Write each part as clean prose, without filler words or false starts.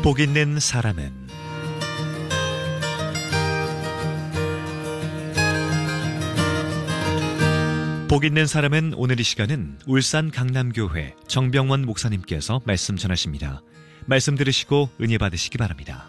복 있는 사람은 복 있는 사람은 오늘 이 시간은 울산 강남교회 정병원 목사님께서 말씀 전하십니다. 말씀 들으시고 은혜 받으시기 바랍니다.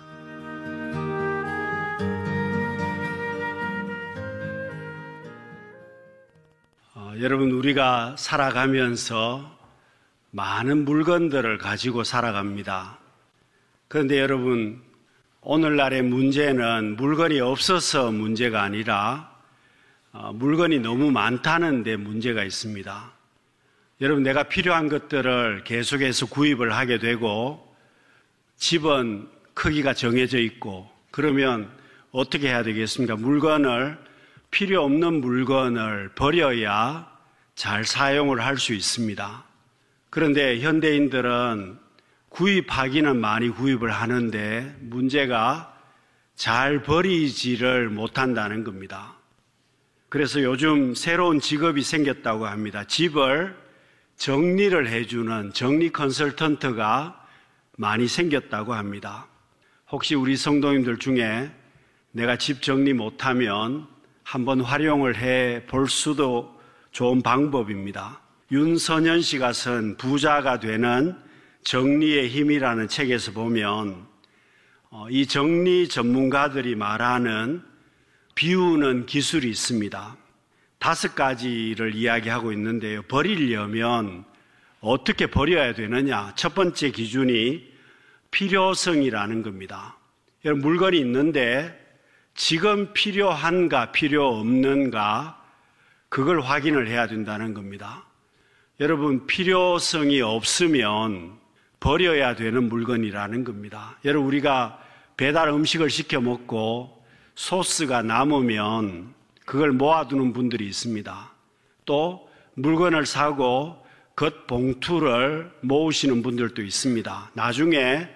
여러분, 우리가 살아가면서 많은 물건들을 가지고 살아갑니다. 그런데 여러분, 오늘날의 문제는 물건이 없어서 문제가 아니라 물건이 너무 많다는 데 문제가 있습니다. 여러분, 내가 필요한 것들을 계속해서 구입을 하게 되고 집은 크기가 정해져 있고, 그러면 어떻게 해야 되겠습니까? 필요 없는 물건을 버려야 잘 사용을 할 수 있습니다. 그런데 현대인들은 구입하기는 많이 구입을 하는데 문제가 잘 버리지를 못한다는 겁니다. 그래서 요즘 새로운 직업이 생겼다고 합니다. 집을 정리를 해주는 정리 컨설턴트가 많이 생겼다고 합니다. 혹시 우리 성도님들 중에 내가 집 정리 못하면 한번 활용을 해 볼 수도 좋은 방법입니다. 윤선현 씨가 쓴 부자가 되는 정리의 힘이라는 책에서 보면 이 정리 전문가들이 말하는 비우는 기술이 있습니다. 5가지를 이야기하고 있는데요. 버리려면 어떻게 버려야 되느냐? 첫 번째 기준이 필요성이라는 겁니다. 여러분, 물건이 있는데 지금 필요한가 필요 없는가 그걸 확인을 해야 된다는 겁니다. 여러분, 필요성이 없으면 버려야 되는 물건이라는 겁니다. 여러분, 우리가 배달 음식을 시켜 먹고 소스가 남으면 그걸 모아두는 분들이 있습니다. 또 물건을 사고 겉 봉투를 모으시는 분들도 있습니다. 나중에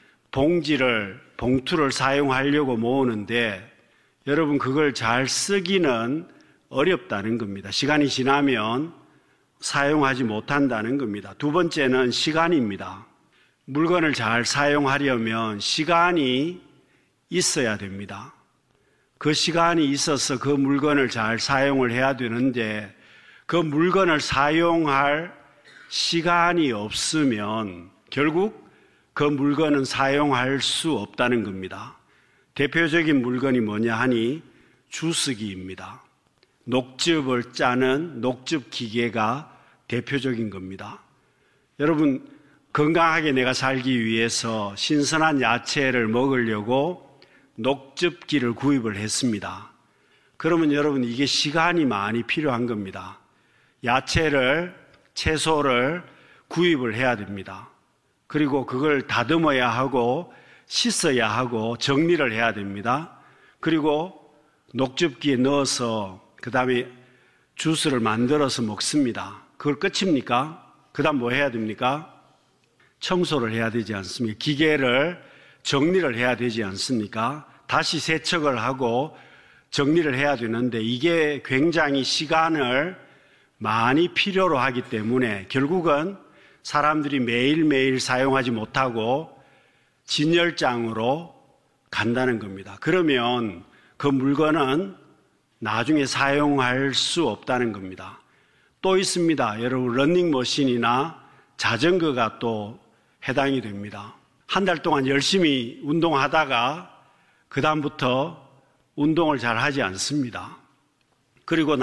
봉투를 사용하려고 모으는데 여러분, 그걸 잘 쓰기는 어렵다는 겁니다. 시간이 지나면 사용하지 못한다는 겁니다. 두 번째는 시간입니다. 물건을 잘 사용하려면 시간이 있어야 됩니다. 그 시간이 있어서 그 물건을 잘 사용을 해야 되는데 그 물건을 사용할 시간이 없으면 결국 그 물건은 사용할 수 없다는 겁니다. 대표적인 물건이 뭐냐 하니 주스기입니다. 녹즙을 짜는 녹즙 기계가 대표적인 겁니다. 여러분, 건강하게 내가 살기 위해서 신선한 야채를 먹으려고 녹즙기를 구입을 했습니다. 그러면 여러분, 이게 시간이 많이 필요한 겁니다. 채소를 구입을 해야 됩니다. 그리고 그걸 다듬어야 하고 씻어야 하고 정리를 해야 됩니다. 그리고 녹즙기에 넣어서 그 다음에 주스를 만들어서 먹습니다. 그걸 끝입니까? 그 다음 뭐 해야 됩니까? 청소를 해야 되지 않습니까? 기계를 정리를 해야 되지 않습니까? 다시 세척을 하고 정리를 해야 되는데 이게 굉장히 시간을 많이 필요로 하기 때문에 결국은 사람들이 매일매일 사용하지 못하고 진열장으로 간다는 겁니다. 그러면 그 물건은 나중에 사용할 수 없다는 겁니다. 또 있습니다. 여러분, 러닝머신이나 자전거가 또 해당이 됩니다. 한 달 동안 열심히 운동하다가 그 다음부터 운동을 잘 하지 않습니다. 그리고